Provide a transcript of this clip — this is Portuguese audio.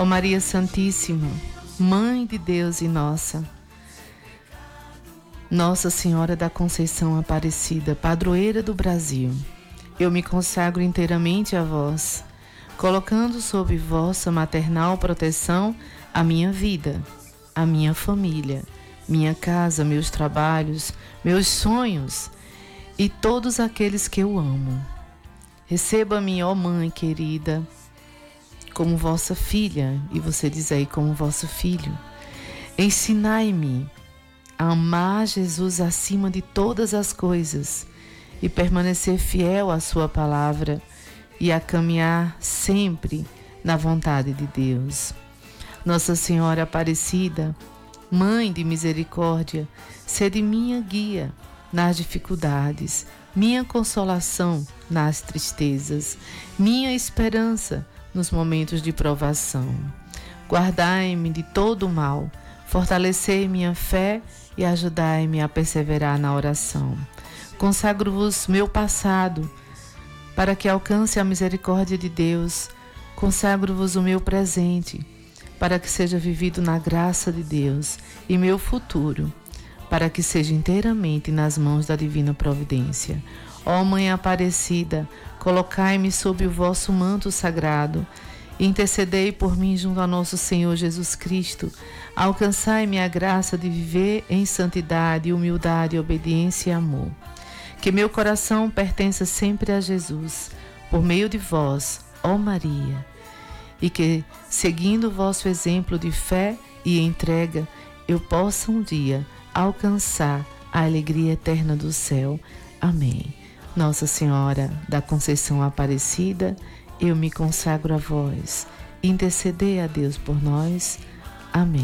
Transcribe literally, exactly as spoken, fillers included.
Ó Maria Santíssima, Mãe de Deus e nossa, Nossa Senhora da Conceição Aparecida, padroeira do Brasil, eu me consagro inteiramente a vós, colocando sob vossa maternal proteção a minha vida, a minha família, minha casa, meus trabalhos, meus sonhos e todos aqueles que eu amo. Receba-me, ó Mãe querida, como vossa filha, e você diz aí como vosso filho. Ensinai-me a amar Jesus acima de todas as coisas e permanecer fiel à sua palavra e a caminhar sempre na vontade de Deus. Nossa Senhora Aparecida, Mãe de misericórdia, sede minha guia nas dificuldades, minha consolação nas tristezas, minha esperança nos momentos de provação. Guardai-me de todo o mal, fortalecei minha fé e ajudai-me a perseverar na oração. Consagro-vos meu passado, para que alcance a misericórdia de Deus. Consagro-vos o meu presente, para que seja vivido na graça de Deus, e meu futuro, para que seja inteiramente nas mãos da divina providência. Ó Mãe Aparecida, colocai-me sob o vosso manto sagrado, intercedei por mim junto a nosso Senhor Jesus Cristo, alcançai-me a graça de viver em santidade, humildade, obediência e amor. Que meu coração pertença sempre a Jesus, por meio de vós, ó Maria, e que, seguindo o vosso exemplo de fé e entrega, eu possa um dia alcançar a alegria eterna do céu. Amém. Nossa Senhora da Conceição Aparecida, eu me consagro a vós. Intercedei a Deus por nós. Amém.